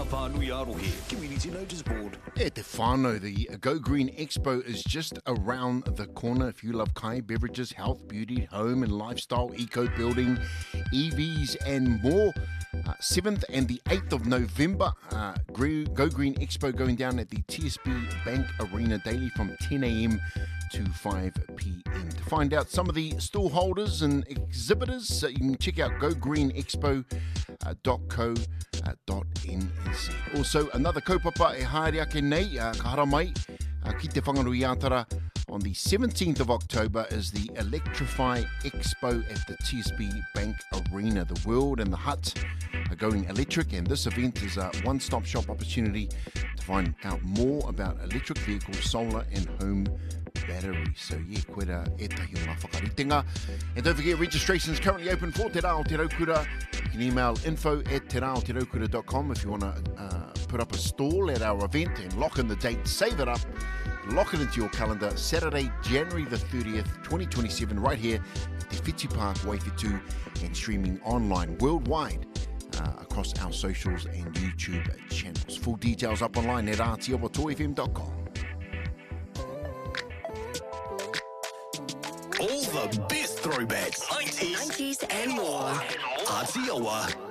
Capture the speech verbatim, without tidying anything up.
Whānui Arohe, Community Notice Board. E te whānau, the Go Green Expo is just around the corner. If you love kai beverages, health, beauty, home and lifestyle, eco building, E Vs and more, uh, seventh and the eighth of November, uh, Go Green Expo going down at the T S B Bank Arena daily from ten a m to five p m. To find out some of the stall holders and exhibitors, uh, you can check out go green expo dot co dot n z. Also, another kaupapa e haere ake nei, uh, ka hara mai, uh, ki te whangarui atara, on the seventeenth of October is the Electrify Expo at the T S B Bank Arena. The world and the hut are going electric, and this event is a one-stop shop opportunity to find out more about electric vehicles, solar and home batteries. So yeah, koe ra e tahi o ngā whakaritenga. And don't forget, registration is currently open for Te Rao Te Raukura. You can email info at te rao te raukura dot com if you want to uh, put up a stall at our event and lock in the date, save it up, lock it into your calendar. Saturday, January the thirtieth, twenty twenty-seven, right here at the Fitzy Park, Waifetu, and streaming online worldwide uh, across our socials and YouTube channels. Full details up online at aotearoa two f m dot com. All the best throwbacks, nineties, nineties and more. Aotearoa